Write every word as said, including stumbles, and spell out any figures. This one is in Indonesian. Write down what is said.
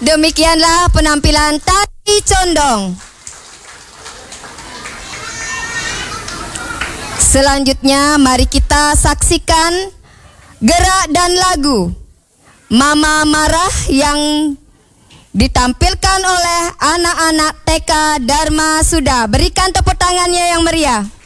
Demikianlah penampilan tari condong. Selanjutnya mari kita saksikan gerak dan lagu Mama Marah yang ditampilkan oleh anak-anak T K Dharma Suda. Berikan tepuk tangannya yang meriah.